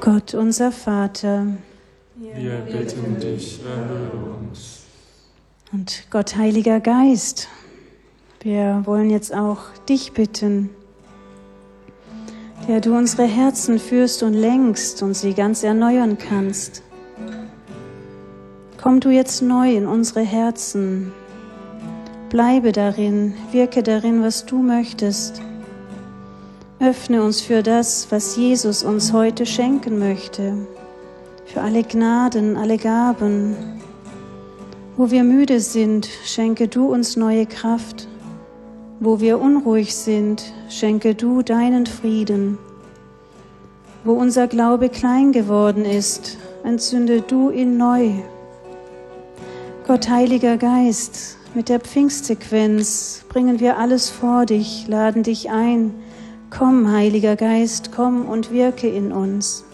Gott, unser Vater, wir bitten dich, erhöre uns. Und Gott, Heiliger Geist, wir wollen jetzt auch dich bitten, der du unsere Herzen führst und lenkst und sie ganz erneuern kannst. Komm du jetzt neu in unsere Herzen, bleibe darin, wirke darin, was du möchtest. Öffne uns für das, was Jesus uns heute schenken möchte, für alle Gnaden, alle Gaben. Wo wir müde sind, schenke du uns neue Kraft. Wo wir unruhig sind, schenke du deinen Frieden. Wo unser Glaube klein geworden ist, entzünde du ihn neu. Gott, Heiliger Geist, mit der Pfingstsequenz bringen wir alles vor dich, laden dich ein. Komm, Heiliger Geist, komm und wirke in uns.